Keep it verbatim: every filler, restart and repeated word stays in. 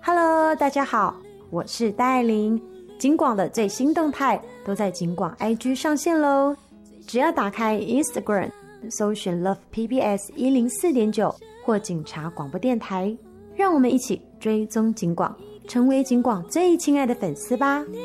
Hello， 大家好，我是戴爱玲。警广的最新动态都在警广 I G 上线咯，只要打开 Instagram 搜寻 Love P B S 一零四点九 或警察广播电台，让我们一起追踪警广，成为警广最亲爱的粉丝吧。